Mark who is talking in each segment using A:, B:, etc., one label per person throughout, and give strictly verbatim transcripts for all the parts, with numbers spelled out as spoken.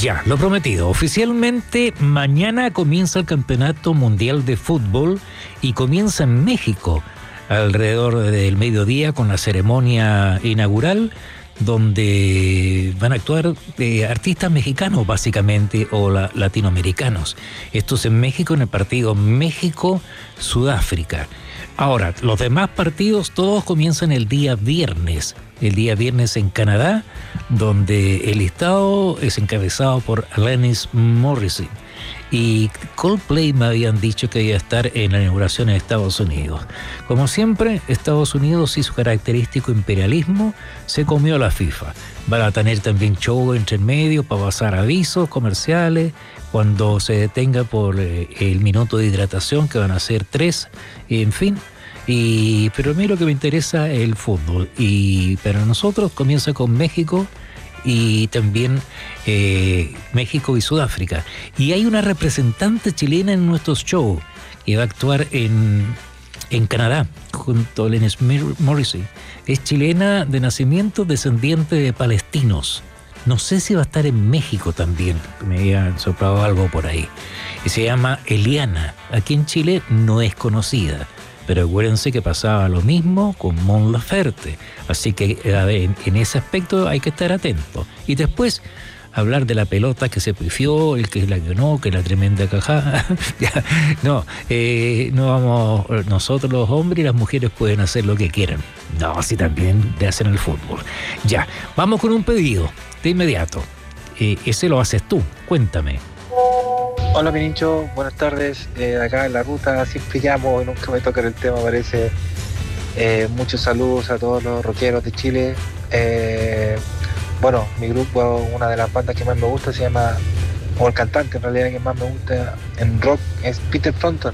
A: Ya, lo prometido. Oficialmente, mañana comienza el Campeonato Mundial de Fútbol y comienza en México, alrededor del mediodía, con la ceremonia inaugural, donde van a actuar eh, artistas mexicanos, básicamente, o la, latinoamericanos. Esto es en México, en el partido México-Sudáfrica. Ahora, los demás partidos todos comienzan el día viernes. El día viernes en Canadá, donde el listado es encabezado por Alanis Morissette. Y Coldplay me habían dicho que iba a estar en la inauguración en Estados Unidos. Como siempre, Estados Unidos y su característico imperialismo se comió a la FIFA. Van a tener también show entre medio para pasar avisos comerciales cuando se detenga por eh, el minuto de hidratación, que van a ser tres, en fin. Y, pero a mí lo que me interesa es el fútbol. Y para nosotros comienza con México y también eh, México y Sudáfrica. Y hay una representante chilena en nuestros shows que va a actuar en, en Canadá junto a Alanis Morissette. Es chilena de nacimiento, descendiente de palestinos. No sé si va a estar en México también, me había soplado algo por ahí. Y se llama Eliana. Aquí en Chile no es conocida, pero acuérdense que pasaba lo mismo con Mon Laferte. Así que a ver, en, en ese aspecto hay que estar atento. Y después hablar de la pelota que se pifió, el que la ganó, que la tremenda cajada. no, eh, no vamos, nosotros los hombres y las mujeres pueden hacer lo que quieran. No, sí también le hacen el fútbol. Ya, vamos con un pedido de inmediato. Eh, ese lo haces tú, cuéntame.
B: Hola Pinincho, buenas tardes. Eh, acá en la ruta siempre llamo y nunca me tocan el tema, parece. Eh, muchos saludos a todos los rockeros de Chile. Eh, bueno, mi grupo, una de las bandas que más me gusta se llama, o el cantante en realidad que más me gusta en rock es Peter Frampton.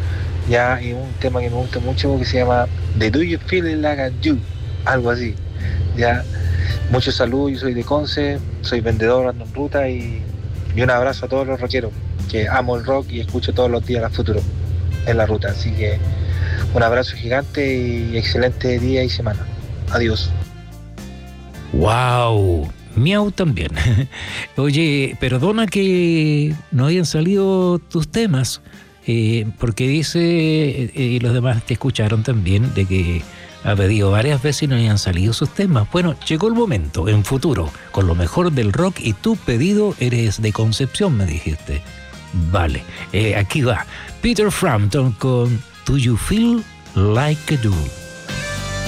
B: Ya, y un tema que me gusta mucho que se llama The Do You Feel It Like You, algo así. Ya, muchos saludos, yo soy de Conce, soy vendedor, ando en ruta y, y un abrazo a todos los rockeros, que amo el rock y escucho todos los días la Futuro en la ruta. Así que un abrazo gigante y excelente día y semana. Adiós.
A: ¡Wow! Miau también. Oye, perdona que no hayan salido tus temas, eh, porque dice, eh, y los demás te escucharon también, de que ha pedido varias veces y no hayan salido sus temas. Bueno, llegó el momento, en Futuro, con lo mejor del rock, y tu pedido eres de Concepción, me dijiste. Vale, eh, aquí va Peter Frampton con Do You Feel Like a Do.